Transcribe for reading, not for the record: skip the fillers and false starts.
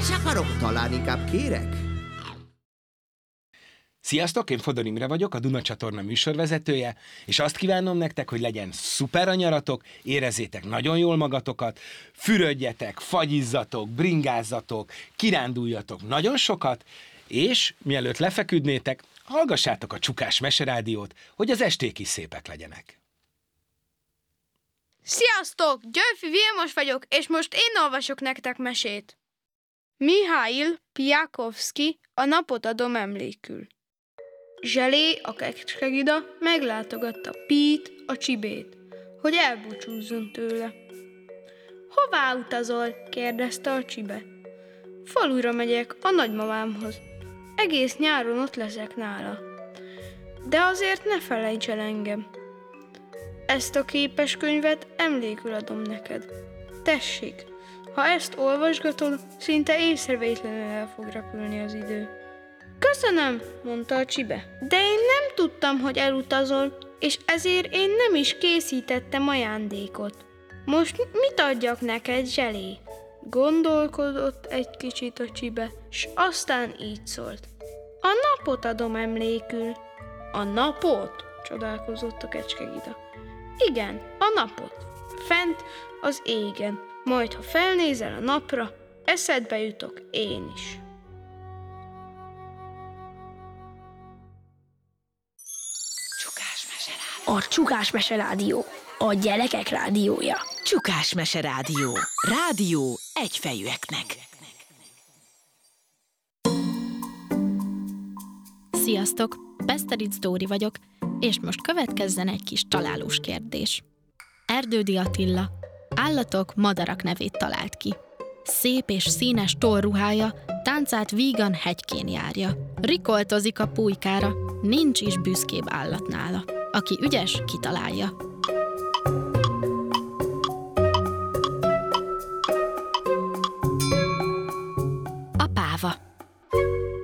is akarok, talán inkább kérek? Sziasztok, én Fodor Imre vagyok, a Duna csatorna műsorvezetője, és azt kívánom nektek, hogy legyen szuper a nyaratok, érezzétek nagyon jól magatokat, fürödjetek, fagyizzatok, bringázzatok, kiránduljatok nagyon sokat, és mielőtt lefeküdnétek, hallgassátok a Csukás Meserádiót, hogy az esték is szépek legyenek. Sziasztok! Györfi Vilmos vagyok, és most én olvasok nektek mesét. Mihail Piakovszky, a napot adom emlékül. Zselé, a kecskegida meglátogatta Pít, a csibét, hogy elbúcsúzzon tőle. Hová utazol? kérdezte a csibe. Falura megyek, a nagymamámhoz. Egész nyáron ott leszek nála. De azért ne felejts el engem. Ezt a képeskönyvet emlékül adom neked. Tessék, ha ezt olvasgatod, szinte észrevétlenül el fog repülni az idő. Köszönöm, mondta a csibe, de én nem tudtam, hogy elutazol, és ezért én nem is készítettem ajándékot. Most mit adjak neked, Zselé? Gondolkodott egy kicsit a csibe, s aztán így szólt. A napot adom emlékül. A napot? Csodálkozott a kecskegida. Igen, a napot. Fent az égen. Majd, ha felnézel a napra, eszedbe jutok én is. A Csukás Meserádió, a gyerekek rádiója. Csukás Meserádió. Rádió egyfejűeknek. Sziasztok! Beszteric Dóri vagyok, és most következzen egy kis találós kérdés. Erdődy Attila állatok, madarak nevét talált ki. Szép és színes tollruhája, táncát vígan hegykén járja. Rikoltozik a pulykára, nincs is büszkébb állat nála. Aki ügyes, kitalálja.